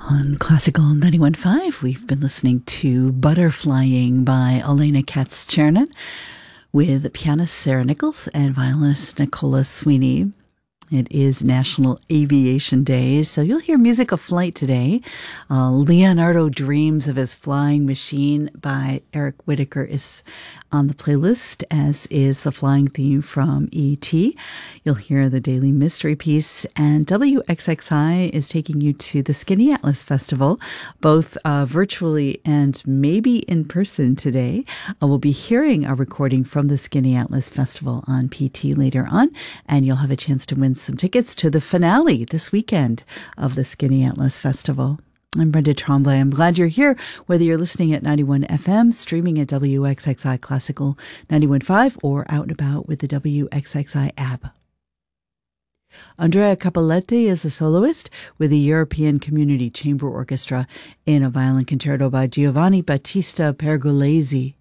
On Classical 91.5, we've been listening to Butterflying by Elena Katz-Chernin with pianist Sarah Nichols and violinist Nicola Sweeney. It is National Aviation Day, so you'll hear music of flight today. Leonardo Dreams of His Flying Machine by Eric Whitacre is on the playlist, as is the flying theme from E.T. You'll hear the Daily Mystery Piece, and WXXI is taking you to the Skinny Atlas Festival, both virtually and maybe in person today. We'll be hearing a recording from the Skinny Atlas Festival on PT later on, and you'll have a chance to win some tickets to the finale this weekend of the Skinny Atlas Festival. I'm Brenda Tremblay. I'm glad you're here, whether you're listening at 91 FM, streaming at WXXI Classical 91.5, or out and about with the WXXI app. Andrea Cappelletti is a soloist with the European Community Chamber Orchestra in a violin concerto by Giovanni Battista Pergolesi.